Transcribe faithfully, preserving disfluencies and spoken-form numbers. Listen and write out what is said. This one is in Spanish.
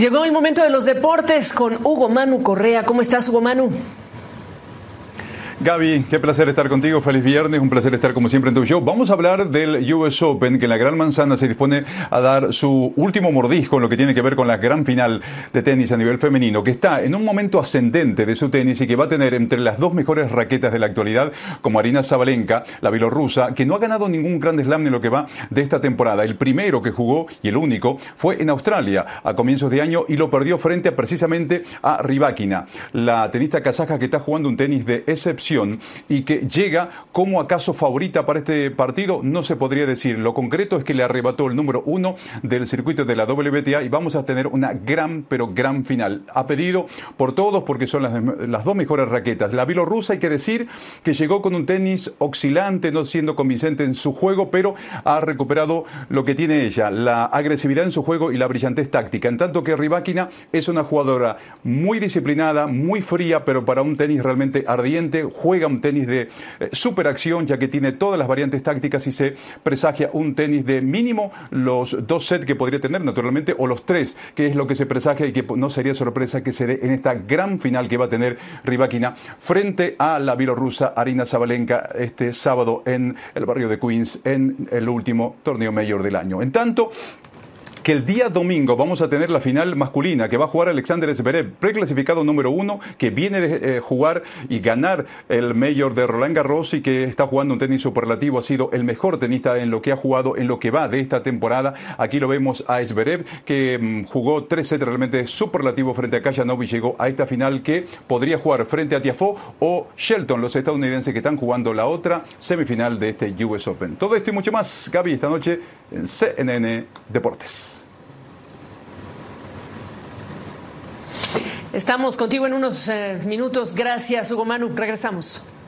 Llegó el momento de los deportes con Hugo Manu Correa. ¿Cómo estás, Hugo Manu? Gaby, qué placer estar contigo, feliz viernes, un placer estar como siempre en tu show. Vamos a hablar del U S Open, que en la Gran Manzana se dispone a dar su último mordisco en lo que tiene que ver con la gran final de tenis a nivel femenino, que está en un momento ascendente de su tenis y que va a tener entre las dos mejores raquetas de la actualidad, como Aryna Sabalenka, la bielorrusa, que no ha ganado ningún Grand Slam en lo que va de esta temporada. El primero que jugó, y el único, fue en Australia a comienzos de año y lo perdió frente a, precisamente a Rybakina, la tenista kazaja que está jugando un tenis de excepción y que llega como acaso favorita para este partido, no se podría decir. Lo concreto es que le arrebató el número uno del circuito de la W T A y vamos a tener una gran, pero gran final. Ha pedido por todos porque son las, las dos mejores raquetas. La bielorrusa, hay que decir que llegó con un tenis oscilante, no siendo convincente en su juego, pero ha recuperado lo que tiene ella, la agresividad en su juego y la brillantez táctica. En tanto que Rybakina es una jugadora muy disciplinada, muy fría, pero para un tenis realmente ardiente. Juega un tenis de eh, superacción, ya que tiene todas las variantes tácticas y se presagia un tenis de mínimo los dos sets que podría tener naturalmente, o los tres, que es lo que se presagia y que no sería sorpresa que se dé en esta gran final que va a tener Rybakina frente a la bielorrusa Aryna Sabalenka este sábado en el barrio de Queens, en el último torneo mayor del año. En tanto que el día domingo vamos a tener la final masculina que va a jugar Alexander Zverev, preclasificado número uno, que viene de eh, jugar y ganar el Mayor de Roland Garros y que está jugando un tenis superlativo. Ha sido el mejor tenista en lo que ha jugado en lo que va de esta temporada. Aquí lo vemos a Zverev, que mmm, jugó tres sets realmente superlativo frente a Kajanov y llegó a esta final que podría jugar frente a Tiafoe o Shelton, los estadounidenses que están jugando la otra semifinal de este U S Open. Todo esto y mucho más, Gaby, esta noche en C N N Deportes. Estamos contigo en unos eh, minutos. Gracias, Hugo Manu. Regresamos.